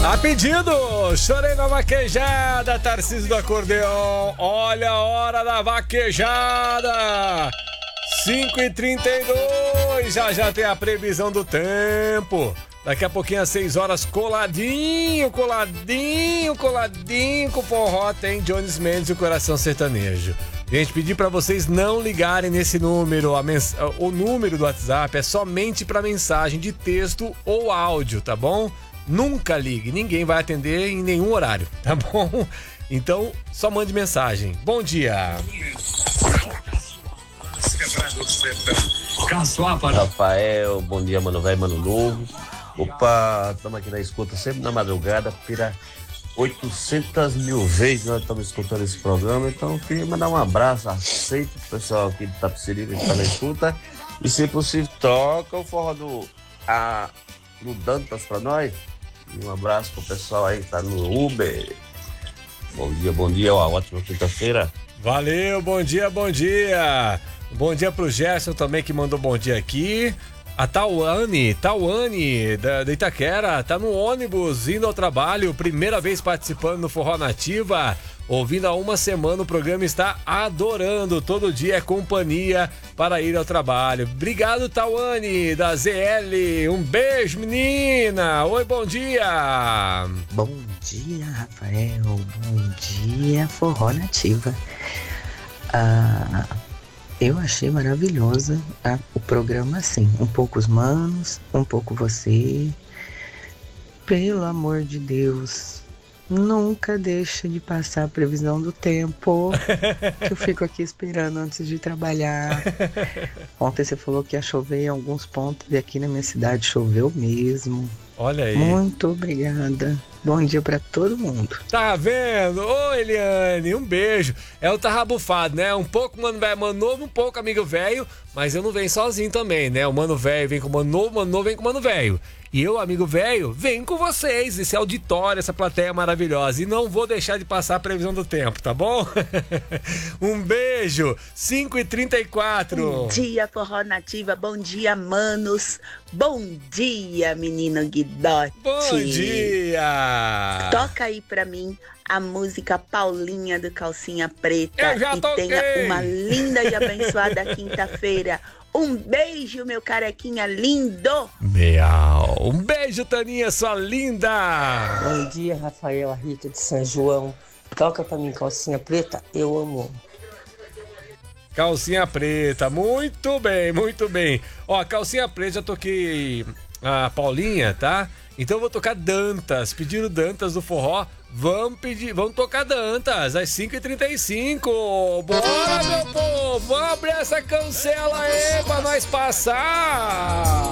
A pedido, chorei na vaquejada, Tarcísio do Acordeão. Olha a hora da vaquejada. 5h32, já tem a previsão do tempo. Daqui a pouquinho às 6 horas, coladinho com o forró, tem Jones Mendes e o Coração Sertanejo. Gente, pedi pra vocês não ligarem nesse número, o número do WhatsApp é somente pra mensagem de texto ou áudio, tá bom? Nunca ligue, ninguém vai atender em nenhum horário, tá bom? Então, só mande mensagem. Bom dia. Rafael, bom dia, mano velho, mano novo. Opa, estamos aqui na escuta sempre na madrugada, pira 800 mil vezes nós estamos escutando esse programa, então queria mandar um abraço, aceito o pessoal aqui do Tapicerica que está na escuta e se possível toca o forró do Dantas para nós. E um abraço pro pessoal aí que tá no Uber. Bom dia, uma ótima quinta-feira. Valeu, bom dia. Bom dia pro Gerson também que mandou bom dia aqui. A Tauane da Itaquera, tá no ônibus indo ao trabalho, primeira vez participando no Forró Nativa, ouvindo há uma semana o programa, está adorando, todo dia é companhia para ir ao trabalho. Obrigado, Tauane, da ZL, um beijo, menina. Oi, bom dia. Bom dia, Rafael, bom dia, Forró Nativa. Eu achei maravilhosa o programa assim, um pouco os manos, um pouco você. Pelo amor de Deus, nunca deixa de passar a previsão do tempo, que eu fico aqui esperando antes de trabalhar. Ontem você falou que ia chover em alguns pontos e aqui na minha cidade choveu mesmo. Olha aí. Muito obrigada. Bom dia pra todo mundo. Tá vendo? Ô, Eliane, um beijo. É o tarrabufado, né? Um pouco mano velho, mano novo, um pouco amigo velho, mas eu não venho sozinho também, né? O mano velho vem com o mano novo vem com o mano velho. E eu, amigo velho, venho com vocês, esse auditório, essa plateia maravilhosa. E não vou deixar de passar a previsão do tempo, tá bom? Um beijo, 5h34. Bom dia, Forró Nativa, bom dia, manos. Bom dia, menino Guidote. Bom dia. Toca aí pra mim a música Paulinha do Calcinha Preta. Eu já toquei. Tenha uma linda e abençoada quinta-feira. Um beijo, meu carequinha lindo. Um beijo, Taninha, sua linda. Bom dia, Rafael, a Rita de São João. Toca pra mim Calcinha Preta, eu amo. Calcinha Preta, muito bem. Ó, Calcinha Preta, já toquei a Paulinha, tá? Então eu vou tocar Dantas, pedindo Dantas do forró. Vamos tocar Dantas, às 5h35. Bora, meu povo, vamos abrir essa cancela aí pra nós passar.